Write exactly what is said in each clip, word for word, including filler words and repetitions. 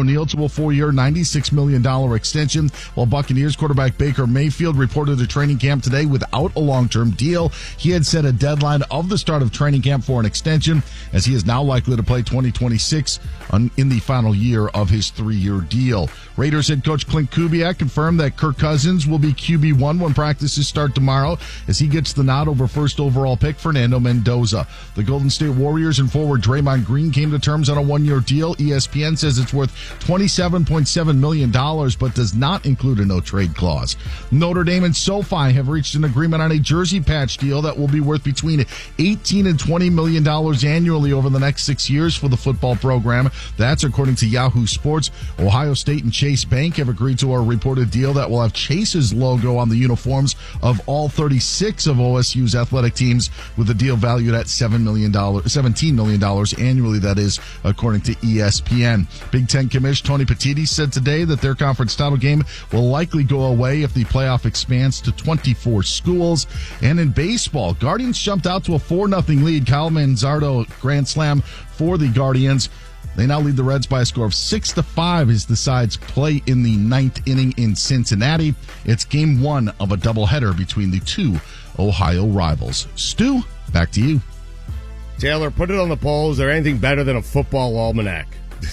O'Neal to a four-year, ninety-six million dollars extension, while Buccaneers quarterback Baker Mayfield reported to training camp today without a long-term deal. He had set a deadline of the start of training camp for an extension, as he is now likely to play twenty twenty-six in the final year of his three-year deal. Raiders head coach Clint Kubiak confirmed that Kirk Cousins will be Q B one when practices start tomorrow, as he gets the nod over first overall pick Fernando Mendoza. The Golden State Warriors and forward Draymond Green came to terms on a one-year deal. E S P N says it's worth twenty-seven point seven million dollars, but does not include a no-trade clause. Notre Dame and SoFi have reached an agreement on a jersey patch deal that will be worth between eighteen and twenty million dollars annually over the next six years for the football program. That's according to Yahoo Sports. Ohio State and Chase Bank have agreed to a reported deal that will have Chase's logo on the uniforms of all thirty-six of O S U's athletic teams, with the deal valued at seven million dollars, seventeen million dollars annually, that is, according to E S P N. Big Ten Commissioner Tony Petitti said today that their conference title game will likely go away if the playoff expands to twenty-four schools. And in baseball, Guardians jumped out to a four nothing lead. Kyle Manzardo grand slam for the Guardians. They now lead the Reds by a score of six to five as the sides play in the ninth inning in Cincinnati. It's game one of a doubleheader between the two Ohio rivals. Stu, back to you. Taylor, put it on the poll. Is there anything better than a football almanac?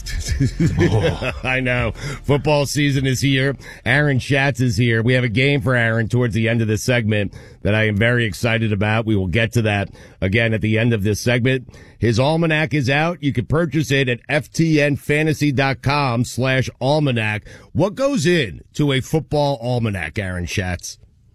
Oh. I know. Football season is here. Aaron Schatz is here. We have a game for Aaron towards the end of this segment that I am very excited about. We will get to that again at the end of this segment. His almanac is out. You can purchase it at ftnfantasy.com slash almanac. What goes in to a football almanac, Aaron Schatz?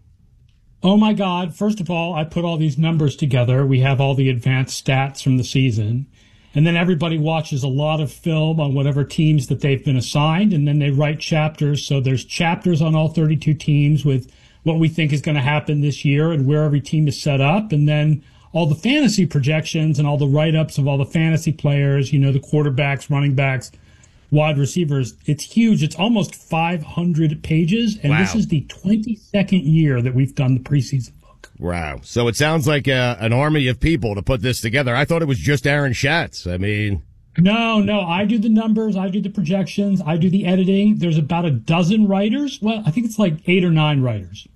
Oh, my God. First of all, I put all these numbers together. We have all the advanced stats from the season. And then everybody watches a lot of film on whatever teams that they've been assigned, and then they write chapters. So there's chapters on all thirty-two teams with what we think is going to happen this year and where every team is set up. And then all the fantasy projections and all the write-ups of all the fantasy players, you know, the quarterbacks, running backs, wide receivers. It's huge. It's almost five hundred pages, and wow. This is the twenty-second year that we've done the preseason. Wow. So it sounds like uh, an army of people to put this together. I thought it was just Aaron Schatz. I mean... No, no. I do the numbers. I do the projections. I do the editing. There's about a dozen writers. Well, I think it's like eight or nine writers.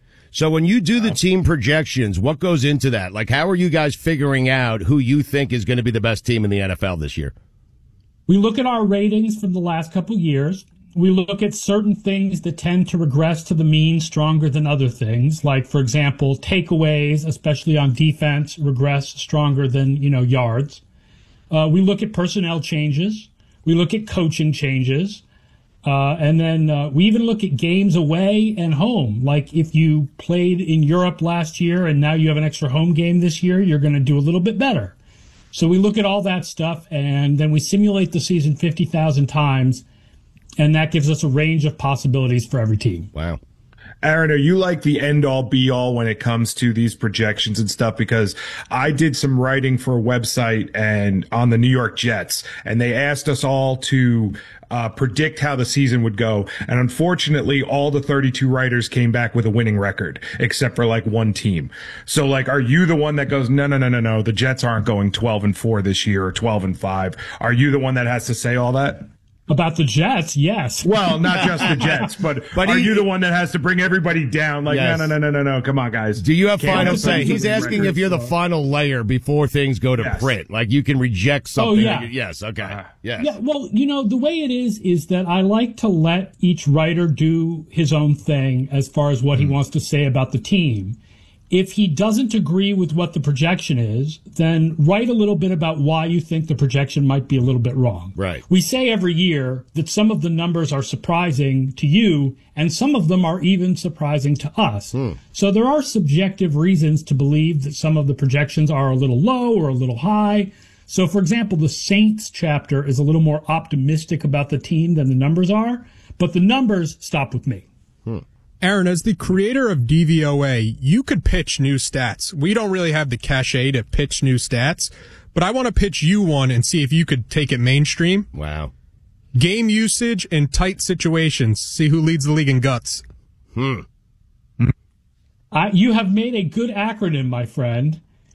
So when you do the team projections, what goes into that? Like, how are you guys figuring out who you think is going to be the best team in the N F L this year? We look at our ratings from the last couple of years. We look at certain things that tend to regress to the mean stronger than other things. Like, for example, takeaways, especially on defense, regress stronger than, you know, yards. Uh, we look at personnel changes. We look at coaching changes. Uh, and then uh, we even look at games away and home. Like, if you played in Europe last year and now you have an extra home game this year, you're going to do a little bit better. So we look at all that stuff, and then we simulate the season fifty thousand times. And that gives us a range of possibilities for every team. Wow. Aaron, are you like the end-all be-all when it comes to these projections and stuff? Because I did some writing for a website and on the New York Jets, and they asked us all to uh, predict how the season would go. And unfortunately, all the thirty-two writers came back with a winning record, except for like one team. So, like, are you the one that goes, no, no, no, no, no, the Jets aren't going twelve and four this year or twelve and five? Are you the one that has to say all that? About the Jets, yes. Well, not just the Jets, but, but are he, you the one that has to bring everybody down? Like, yes. no, no, no, no, no, no, come on, guys. Do you have Can't final say? He's asking if you're the final layer before things go to yes. print. Like, you can reject something. Oh, yeah. Like, yes, okay. Uh, yes. Yeah, well, you know, the way it is, is that I like to let each writer do his own thing as far as what mm-hmm. he wants to say about the team. If he doesn't agree with what the projection is, then write a little bit about why you think the projection might be a little bit wrong. Right. We say every year that some of the numbers are surprising to you, and some of them are even surprising to us. Hmm. So there are subjective reasons to believe that some of the projections are a little low or a little high. So, for example, the Saints chapter is a little more optimistic about the team than the numbers are, but the numbers stop with me. Hmm. Aaron, as the creator of D V O A, you could pitch new stats. We don't really have the cachet to pitch new stats, but I want to pitch you one and see if you could take it mainstream. Wow. Game usage in tight situations. See who leads the league in guts. Hmm. Uh, you have made a good acronym, my friend.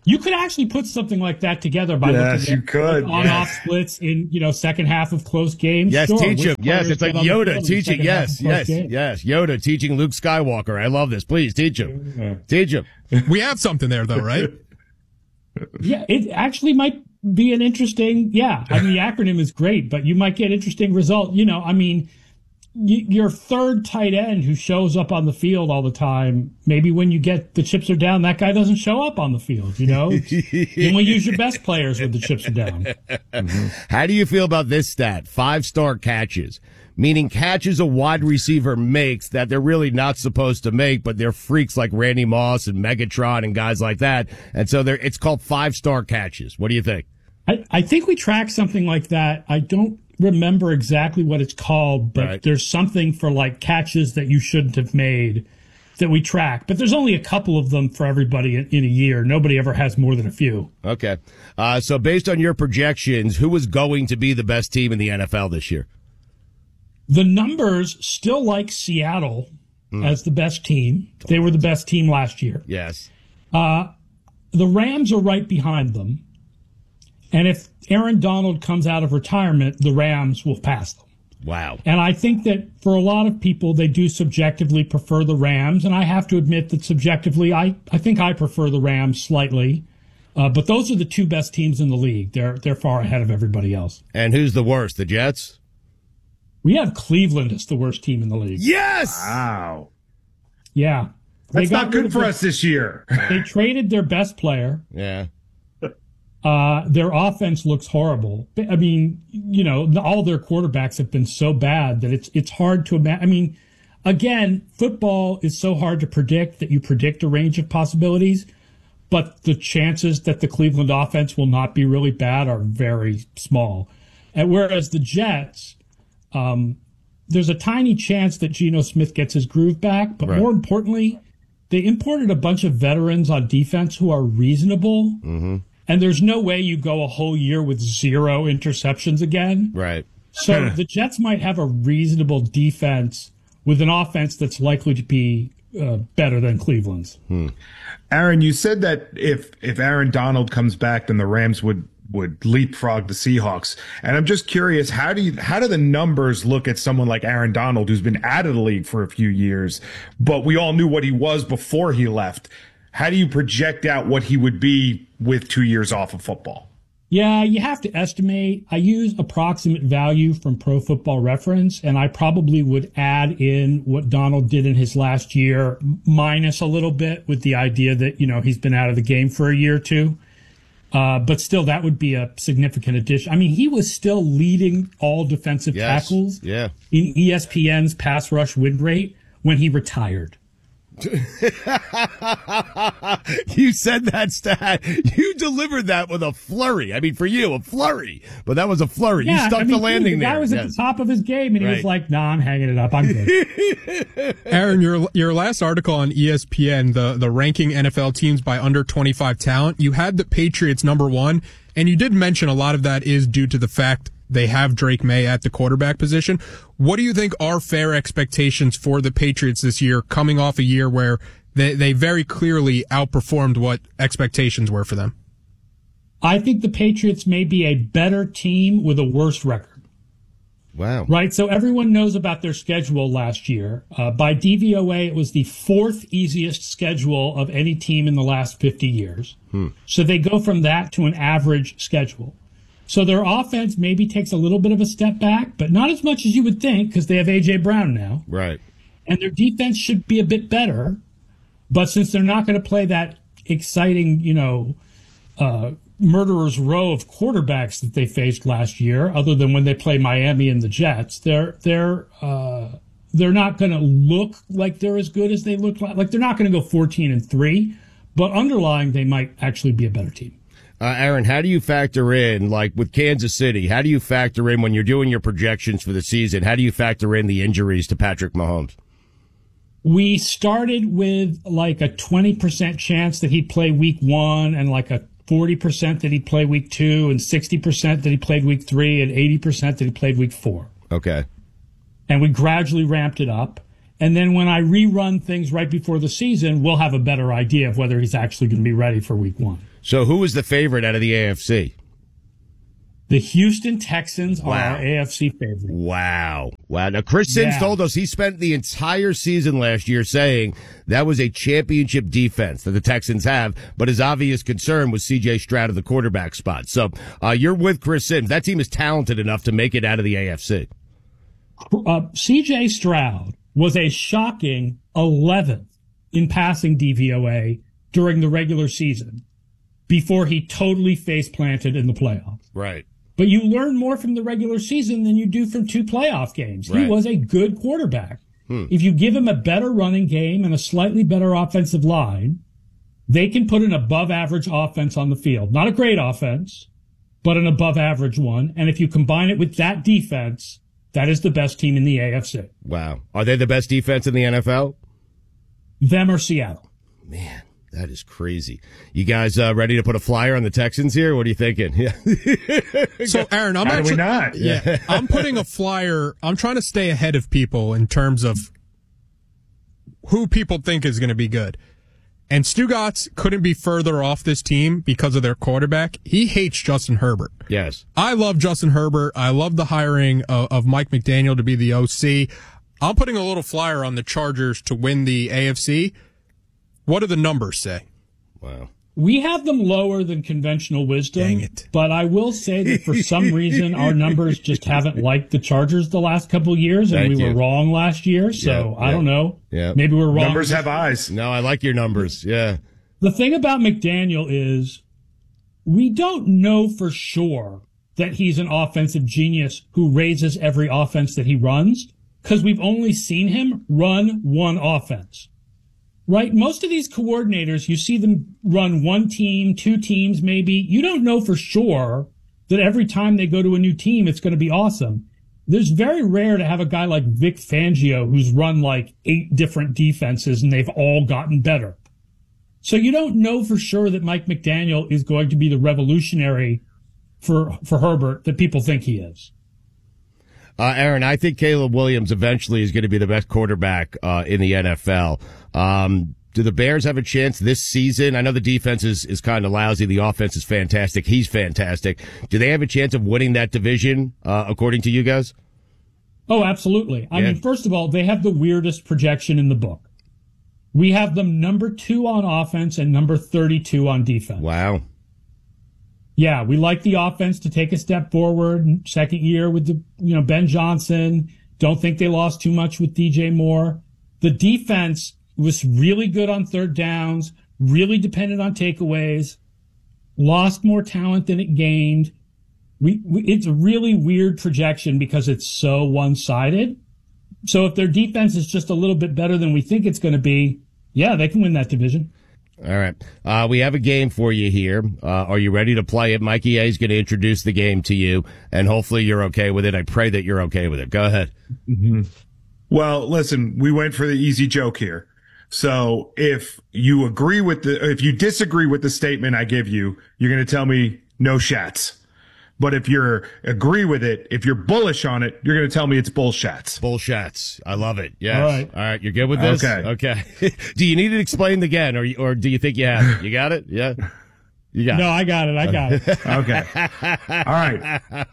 You could actually put something like that together by yes, looking you at could. on-off yes. splits in, you know, second half of close games. Yes, sure, teach him. Yes, it's like Yoda teaching. Yes, yes, game. yes. Yoda teaching Luke Skywalker. I love this. Please teach him. Yeah. Teach him. We have something there, though, right? Yeah, it actually might be an interesting, yeah. I mean, the acronym is great, but you might get interesting result. You know, I mean, y- your third tight end who shows up on the field all the time, maybe when you get the chips are down, that guy doesn't show up on the field, you know? You only use your best players when the chips are down. Mm-hmm. How do you feel about this stat? Five-star catches. Meaning catches a wide receiver makes that they're really not supposed to make, but they're freaks like Randy Moss and Megatron and guys like that. And so they're, it's called five-star catches. What do you think? I, I think we track something like that. I don't remember exactly what it's called, but right. There's something for like catches that you shouldn't have made that we track. But there's only a couple of them for everybody in, in a year. Nobody ever has more than a few. Okay. Uh, so based on your projections, who is going to be the best team in the N F L this year? The numbers still like Seattle mm. as the best team. They were the best team last year. Yes. Uh, the Rams are right behind them. And if Aaron Donald comes out of retirement, the Rams will pass them. Wow. And I think that for a lot of people, they do subjectively prefer the Rams. And I have to admit that subjectively, I, I think I prefer the Rams slightly. Uh, but those are the two best teams in the league. They're, they're far ahead of everybody else. And who's the worst? The Jets? We have Cleveland as the worst team in the league. Yes! Wow. Yeah. That's not good for us this year. They traded their best player. Yeah. Uh, their offense looks horrible. I mean, you know, all their quarterbacks have been so bad that it's it's hard to imagine. I mean, again, football is so hard to predict that you predict a range of possibilities, but the chances that the Cleveland offense will not be really bad are very small. And whereas the Jets, um, there's a tiny chance that Geno Smith gets his groove back, but right. more importantly, they imported a bunch of veterans on defense who are reasonable. Mm-hmm. And there's no way you go a whole year with zero interceptions again. Right. So the Jets might have a reasonable defense with an offense that's likely to be uh, better than Cleveland's. Hmm. Aaron, you said that if if Aaron Donald comes back, then the Rams would would leapfrog the Seahawks. And I'm just curious, how do you how do the numbers look at someone like Aaron Donald, who's been out of the league for a few years, but we all knew what he was before he left? How do you project out what he would be with two years off of football? Yeah, you have to estimate. I use approximate value from Pro Football Reference, and I probably would add in what Donald did in his last year, minus a little bit, with the idea that, you know, he's been out of the game for a year or two. Uh, but still, that would be a significant addition. I mean, he was still leading all defensive yes. tackles yeah. in E S P N's pass rush win rate when he retired. You said that stat. You delivered that with a flurry. I mean, for you, a flurry. But that was a flurry. Yeah, you stuck I mean, the landing dude, the guy there. was yes. at the top of his game, and he right. was like, nah, I'm hanging it up. I'm good. Aaron, your your last article on E S P N, the, the ranking N F L teams by under twenty-five talent, you had the Patriots number one, and you did mention a lot of that is due to the fact they have Drake May at the quarterback position. What do you think are fair expectations for the Patriots this year, coming off a year where they, they very clearly outperformed what expectations were for them? I think the Patriots may be a better team with a worse record. Wow. Right? So everyone knows about their schedule last year. Uh, by D V O A, it was the fourth easiest schedule of any team in the last fifty years. Hmm. So they go from that to an average schedule. So their offense maybe takes a little bit of a step back, but not as much as you would think because they have A J Brown now. Right. And their defense should be a bit better. But since they're not going to play that exciting, you know, uh, murderer's row of quarterbacks that they faced last year, other than when they play Miami and the Jets, they're they're uh, they're not going to look like they're as good as they look like. Like they're not going to go fourteen and three, but underlying they might actually be a better team. Uh, Aaron, how do you factor in, like with Kansas City, how do you factor in when you're doing your projections for the season, how do you factor in the injuries to Patrick Mahomes? We started with like a twenty percent chance that he'd play week one and like a forty percent that he'd play week two and sixty percent that he played week three and eighty percent that he played week four. Okay. And we gradually ramped it up. And then when I rerun things right before the season, we'll have a better idea of whether he's actually going to be ready for week one. So who is the favorite out of the A F C? The Houston Texans Wow. are our A F C favorite. Wow. Wow. Now, Chris Sims Yeah. told us he spent the entire season last year saying that was a championship defense that the Texans have, but his obvious concern was C J Stroud at the quarterback spot. So uh, you're with Chris Sims. That team is talented enough to make it out of the A F C. Uh, C J Stroud was a shocking eleventh in passing D V O A during the regular season before he totally face planted in the playoffs. Right. But you learn more from the regular season than you do from two playoff games. Right. He was a good quarterback. Hmm. If you give him a better running game and a slightly better offensive line, they can put an above average offense on the field. Not a great offense, but an above average one. And if you combine it with that defense, that is the best team in the A F C. Wow. Are they the best defense in the N F L? Them or Seattle. Man, that is crazy. You guys uh, ready to put a flyer on the Texans here? What are you thinking? Yeah. So, Aaron, I'm How do actually we not? Yeah, I'm putting a flyer. I'm trying to stay ahead of people in terms of who people think is going to be good. And Stugotz couldn't be further off this team because of their quarterback. He hates Justin Herbert. Yes. I love Justin Herbert. I love the hiring of, of Mike McDaniel to be the O C. I'm putting a little flyer on the Chargers to win the A F C. What do the numbers say? Wow. We have them lower than conventional wisdom. Dang it. But I will say that for some reason, our numbers just haven't liked the Chargers the last couple of years, and Thank we you. were wrong last year. So Yeah, I yeah. don't know. Yeah. Maybe we're wrong. Numbers have eyes. No, I like your numbers. Yeah. The thing about McDaniel is we don't know for sure that he's an offensive genius who raises every offense that he runs, because we've only seen him run one offense. Right? Most of these coordinators, you see them run one team, two teams maybe. You don't know for sure that every time they go to a new team, it's going to be awesome. There's very rare to have a guy like Vic Fangio who's run like eight different defenses and they've all gotten better. So you don't know for sure that Mike McDaniel is going to be the revolutionary for, for Herbert that people think he is. Uh, Aaron, I think Caleb Williams eventually is going to be the best quarterback uh, in the N F L. Um, do the Bears have a chance this season? I know the defense is, is kind of lousy. The offense is fantastic. He's fantastic. Do they have a chance of winning that division, uh, according to you guys? Oh, absolutely. I Yeah. mean, first of all, they have the weirdest projection in the book. We have them number two on offense and number thirty-two on defense. Wow. Yeah, we like the offense to take a step forward. Second year with the, you know, Ben Johnson. Don't think they lost too much with D J Moore. The defense was really good on third downs, really dependent on takeaways, lost more talent than it gained. We, we it's a really weird projection because it's so one-sided. So if their defense is just a little bit better than we think it's going to be, yeah, they can win that division. All right. Uh, we have a game for you here. Uh, are you ready to play it? Mikey A is going to introduce the game to you, and hopefully you're okay with it. I pray that you're okay with it. Go ahead. Mm-hmm. Well, listen, we went for the easy joke here. So if you agree with the, if you disagree with the statement I give you, you're going to tell me no shats. But if you're agree with it, if you're bullish on it, you're going to tell me it's bullshats. Bullshats. I love it. Yes. All right. All right. You're good with this? Okay. Okay. Do you need it explained again, or or do you think you have it? You got it? Yeah. You got No, it. I got it. I got it. Okay. All right.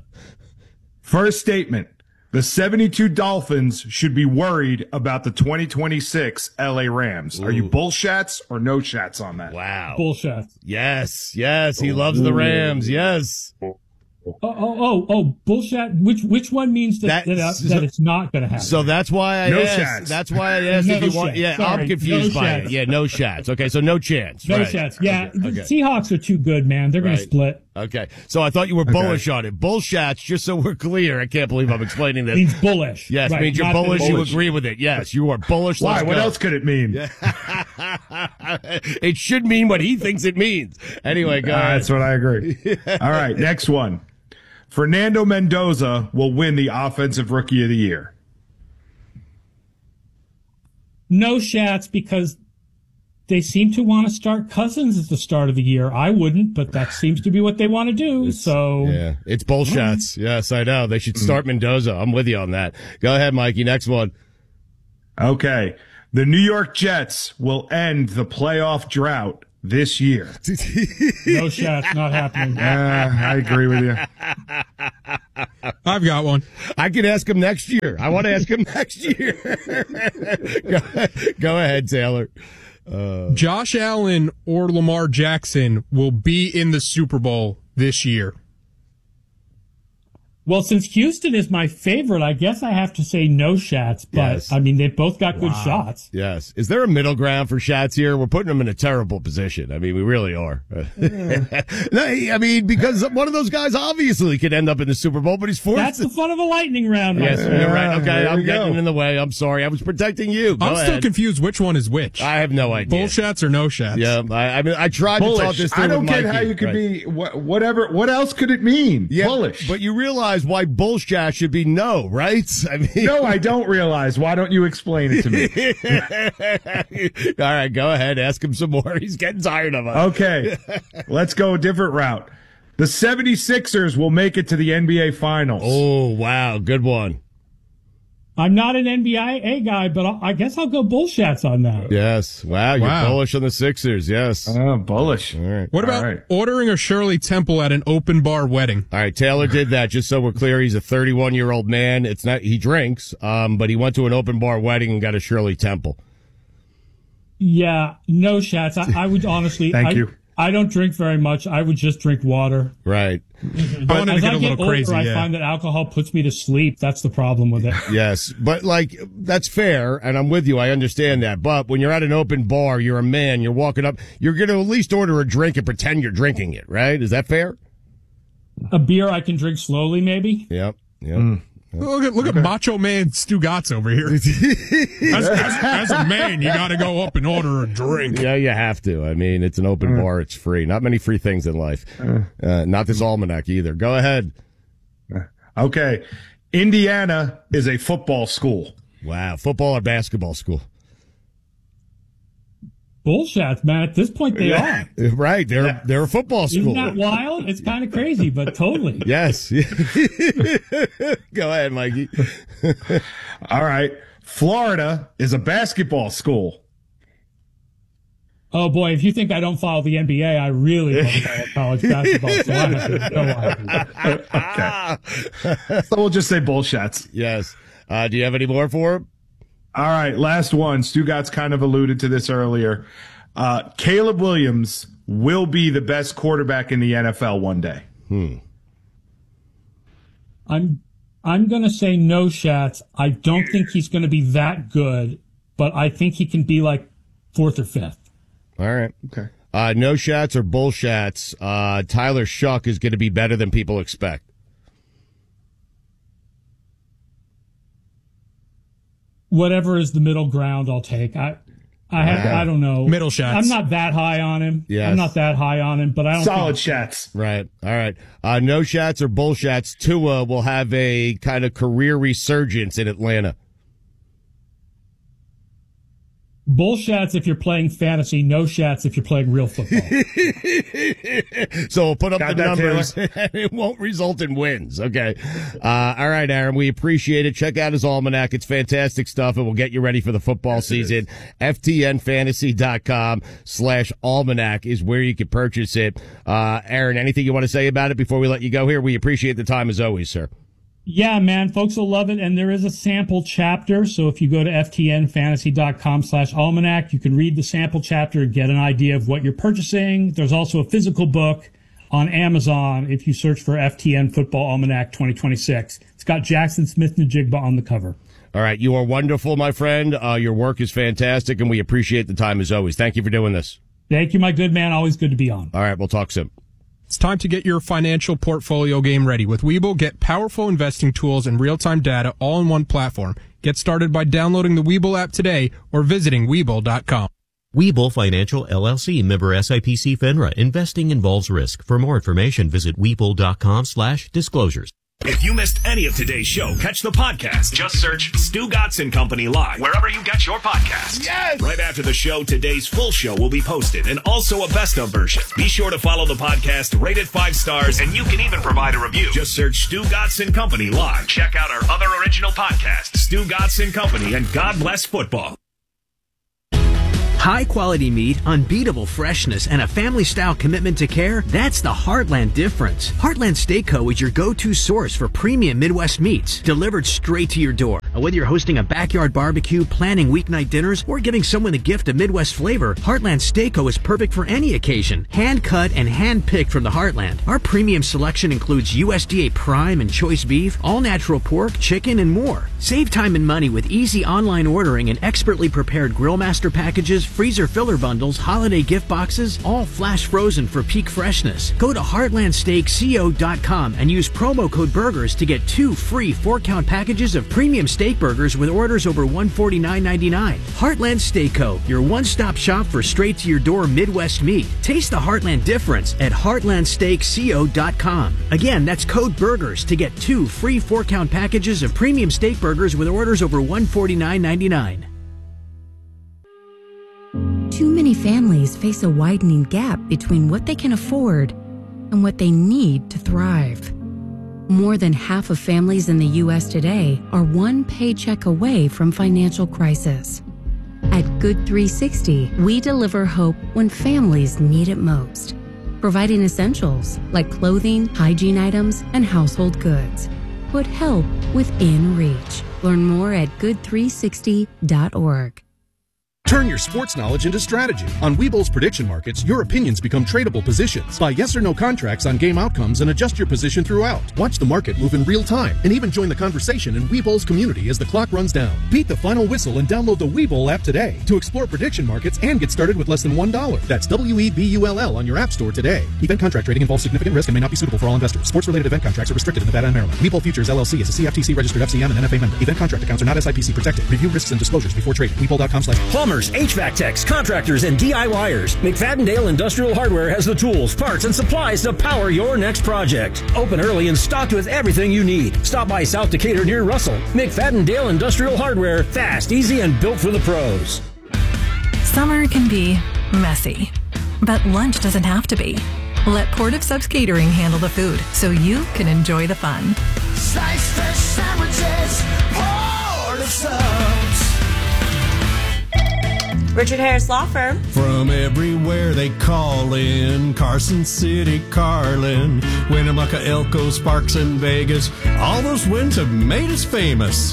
First statement. The seventy-two Dolphins should be worried about the twenty twenty-six L A Rams. Are you bullshats or no shats on that? Wow. Bullshit. Yes. Yes. He loves the Rams. Yes. Oh, oh, oh, oh, bullshit. Which which one means that That- that, uh, so- that it's not going to happen? So that's why I No asked. shats. That's why I asked if No you want. shats. Yeah, Sorry. I'm confused No by shats. it. Yeah, no shots. Okay, so no chance. no right. shots. Yeah, Okay. the Okay. Seahawks are too good, man. They're going Right. to split. Okay. So I thought you were bullish on it. Bullshats, just so we're clear. I can't believe I'm explaining this. Means bullish. Yes, Right, means you're not that bullish. it's- You agree with it. Yes, you are bullish. Why? Let's What go. else could it mean? It should mean what he thinks it means. Anyway, go Uh, ahead. that's what I agree. All right. Next one. Fernando Mendoza will win the Offensive Rookie of the Year. No shats because they seem to want to start Cousins at the start of the year. I wouldn't, but that seems to be what they want to do. So Yeah, it's bullshats. Yes, I know. They should start Mendoza. I'm with you on that. Go ahead, Mikey. Next one. Okay. The New York Jets will end the playoff drought this year. No shots, not happening. Uh, I agree with you. I've got one. I can ask him next year. I want to ask him next year. go, go ahead, Taylor. Uh, Josh Allen or Lamar Jackson will be in the Super Bowl this year. Well, since Houston is my favorite, I guess I have to say no shots, but Yes. I mean, they've both got Wow. good shots. Yes. Is there a middle ground for Schatz here? We're putting him in a terrible position. I mean, we really are. No, I mean, because one of those guys obviously could end up in the Super Bowl, but he's forced That's to. the fun of a lightning round. my Yes, friend. you're right. Okay, There I'm we getting go. in the way. I'm sorry. I was protecting you. Go I'm ahead. still confused which one is which. I have no idea. Bull shots or no shots? Yeah, I, I mean, I tried to talk Bullish. this through I don't with get Mikey. how you could Right. be wha- whatever. What else could it mean? Yeah, Bullish. but you realize why bullshit should be no, right? I mean, No, I don't realize. Why don't you explain it to me? All right, go ahead. Ask him some more. He's getting tired of us. Okay, let's go a different route. The 76ers will make it to the N B A Finals. Oh, wow. Good one. I'm not an N B A guy, but I'll, I guess I'll go bullshats on that. Yes. Wow, you're Wow. bullish on the Sixers. Yes. Oh, bullish. All right. What about All right. ordering a Shirley Temple at an open bar wedding? All right, Taylor did that. Just so we're clear, he's a thirty-one-year-old man. It's not he drinks, um, but he went to an open bar wedding and got a Shirley Temple. Yeah, no shots. I, I would honestly. Thank I, you. I don't drink very much. I would just drink water. Right. I wanted to As get I a get little older, crazy. I Yeah. find that alcohol puts me to sleep. That's the problem with it. Yes, but like that's fair, and I'm with you. I understand that. But when you're at an open bar, you're a man. You're walking up. You're going to at least order a drink and pretend you're drinking it, right? Is that fair? A beer I can drink slowly, maybe. Yep. Yep. Mm. Look at look at Macho Man Stu Gatz over here. as, as, as a man, you got to go up and order a drink. Yeah, you have to. I mean, it's an open Mm. bar. It's free. Not many free things in life. Uh, not this almanac either. Go ahead. Okay. Indiana is a football school. Wow. Football or basketball school? Bullshats, man. At this point, they are. Right. They're they're a football Isn't school. that wild? It's kind of crazy, but totally. Yes. Go ahead, Mikey. All right. Florida is a basketball school. Oh boy, if you think I don't follow the N B A, I really don't follow college basketball. So I have no idea. Okay. So we'll just say bullshits. Yes. Uh, do you have any more for him? All right. Last one. Stu Gatz kind of alluded to this earlier. Uh, Caleb Williams will be the best quarterback in the N F L one day. Hmm. I'm I'm gonna say no shots. I don't think he's gonna be that good, but I think he can be like fourth or fifth. All right. Okay. Uh, no shots or bullshats. Uh, Tyler Shuck is going to be better than people expect. Whatever is the middle ground, I'll take. I I have Wow. I don't know. Middle shots. I'm not that high on him. Yes. I'm not that high on him, but I don't Solid think, shots. Right. All right. Uh, no shots or bullshats. Tua will have a kind of career resurgence in Atlanta. bullshats if you're playing fantasy, no shots if you're playing real football. So we'll put up Got the that, numbers. It won't result in wins. Okay. Uh, all right, Aaron, we appreciate it. Check out his almanac. It's fantastic stuff, and we'll get you ready for the football Yes, season. F T N fantasy dot com slash almanac is where you can purchase it. Uh, Aaron, anything you want to say about it before we let you go here? We appreciate the time as always, sir. Yeah, man, folks will love it. And there is a sample chapter. So if you go to F T N fantasy dot com slash almanac, you can read the sample chapter and get an idea of what you're purchasing. There's also a physical book on Amazon if you search for F T N Football Almanac twenty twenty-six. It's got Jackson Smith-Njigba on the cover. All right. You are wonderful, my friend. Uh, your work is fantastic, and we appreciate the time as always. Thank you for doing this. Thank you, my good man. Always good to be on. All right. We'll talk soon. It's time to get your financial portfolio game ready. With Webull, get powerful investing tools and real-time data all in one platform. Get started by downloading the Webull app today or visiting Webull dot com. Webull Financial, L L C, member S I P C FINRA. Investing involves risk. For more information, visit Webull dot com slash disclosures. If you missed any of today's show, catch the podcast. Just search Stu Gatz and Company Live wherever you get your podcasts. Yes! Right after the show, today's full show will be posted and also a best of version. Be sure to follow the podcast, rate it five stars, and you can even provide a review. Just search Stu Gatz and Company Live. Check out our other original podcasts. Stu Godson Company and God Bless Football. High quality meat, unbeatable freshness, and a family style commitment to care, that's the Heartland difference. Heartland Steak Co. is your go-to source for premium Midwest meats, delivered straight to your door. Whether you're hosting a backyard barbecue, planning weeknight dinners, or giving someone the gift of Midwest flavor, Heartland Steak Co. is perfect for any occasion. Hand cut and hand picked from the Heartland. Our premium selection includes U S D A prime and choice beef, all natural pork, chicken, and more. Save time and money with easy online ordering and expertly prepared grill master packages, freezer filler bundles, holiday gift boxes, all flash frozen for peak freshness. Go to heartland steak co dot com and use promo code BURGERS to get two free four-count packages of premium steak burgers with orders over one hundred forty-nine dollars and ninety-nine cents. Heartland Steak Co., your one-stop shop for straight-to-your-door Midwest meat. Taste the Heartland difference at heartland steak co dot com. Again, that's code BURGERS to get two free four-count packages of premium steak burgers with orders over one hundred forty-nine dollars and ninety-nine cents. Too many families face a widening gap between what they can afford and what they need to thrive. More than half of families in the U S today are one paycheck away from financial crisis. At Good three sixty, we deliver hope when families need it most, providing essentials like clothing, hygiene items, and household goods. Put help within reach. Learn more at good three sixty dot org. Turn your sports knowledge into strategy. On Webull's prediction markets, your opinions become tradable positions. Buy yes or no contracts on game outcomes and adjust your position throughout. Watch the market move in real time and even join the conversation in Webull's community as the clock runs down. Beat the final whistle and download the Webull app today to explore prediction markets and get started with less than one dollar. That's W E B U L L on your app store today. Event contract trading involves significant risk and may not be suitable for all investors. Sports-related event contracts are restricted in Nevada and Maryland. Webull Futures L L C is a C F T C-registered F C M and N F A member. Event contract accounts are not S I P C protected. Review risks and disclosures before trading. Webull dot com slash Plumbers, H V A C techs, contractors, and DIYers. McFadden-Dale Industrial Hardware has the tools, parts, and supplies to power your next project. Open early and stocked with everything you need. Stop by South Decatur near Russell. McFadden-Dale Industrial Hardware. Fast, easy, and built for the pros. Summer can be messy, but lunch doesn't have to be. Let Port of Subs Catering handle the food so you can enjoy the fun. Sliced fish sandwiches, Port of Subs. Richard Harris Law Firm. From everywhere they call in, Carson City, Carlin, Winnemucca, Elko, Sparks, and Vegas. All those wins have made us famous.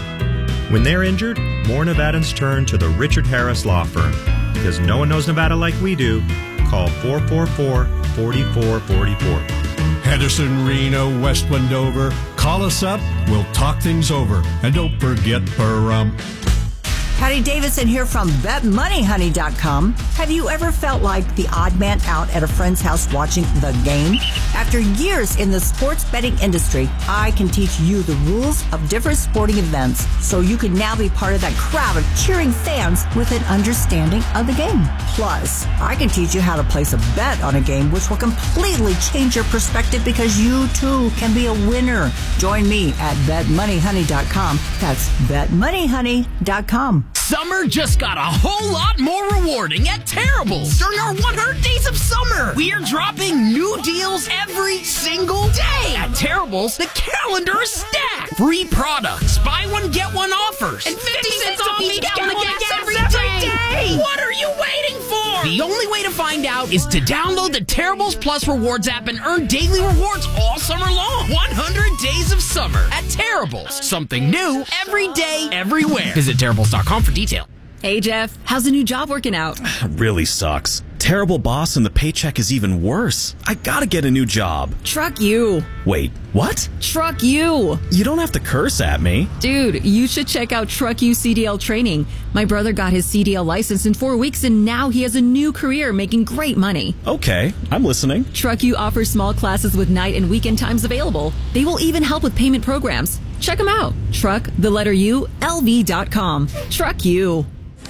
When they're injured, more Nevadans turn to the Richard Harris Law Firm. Because no one knows Nevada like we do. Call four four four, four four four four. Henderson, Reno, West Wendover. Call us up. We'll talk things over. And don't forget Pahrump. Patty Davidson here from bet money honey dot com. Have you ever felt like the odd man out at a friend's house watching the game? After years in the sports betting industry, I can teach you the rules of different sporting events so you can now be part of that crowd of cheering fans with an understanding of the game. Plus, I can teach you how to place a bet on a game which will completely change your perspective because you too can be a winner. Join me at bet money honey dot com. That's bet money honey dot com. Summer just got a whole lot more rewarding at Terrible's. During our one hundred days of summer, we are dropping new deals every single day. At Terrible's, the calendar is stacked. Free products, buy one, get one offers, and fifty cents off each gallon of gas every day. What are you waiting for? The only way to find out is to download the Terrible's Plus Rewards app and earn daily rewards all summer long. one hundred days of summer at Terrible's. Something new every day, everywhere. Visit Terrible's dot com for detail. Hey, Jeff. How's the new job working out? Really sucks. Terrible boss and the paycheck is even worse. I gotta get a new job. Truck you. Wait, what? Truck you. You don't have to curse at me. Dude, you should check out Truck You C D L training. My brother got his C D L license in four weeks and now he has a new career making great money. Okay, I'm listening. Truck You offers small classes with night and weekend times available. They will even help with payment programs. Check them out. Truck, the letter U, L V dot com. Truck You.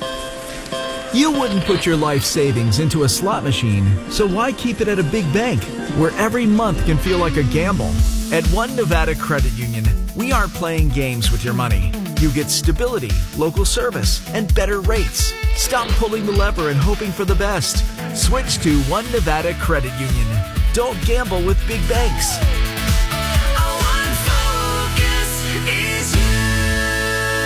You wouldn't put your life savings into a slot machine, so why keep it at a big bank where every month can feel like a gamble? At One Nevada Credit Union, we aren't playing games with your money. You get stability, local service, and better rates. Stop pulling the lever and hoping for the best. Switch to One Nevada Credit Union. Don't gamble with big banks. Our one focus is you.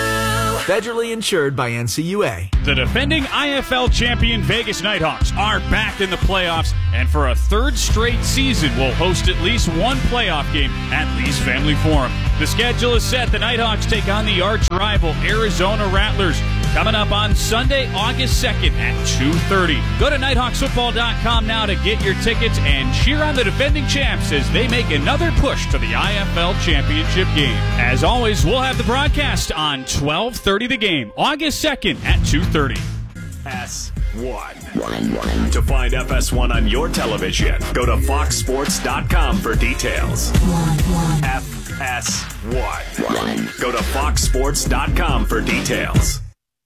Federally insured by N C U A. The defending I F L champion Vegas Nighthawks are back in the playoffs, and for a third straight season will host at least one playoff game at Lee's Family Forum. The schedule is set. The Nighthawks take on the arch rival Arizona Rattlers coming up on Sunday, August second at two thirty. Go to nighthawks football dot com now to get your tickets and cheer on the defending champs as they make another push to the I F L championship game. As always, we'll have the broadcast on twelve thirty The Game, August second at two thirty. S one. To find F S one on your television, go to fox sports dot com for details. F S one. Go to fox sports dot com for details.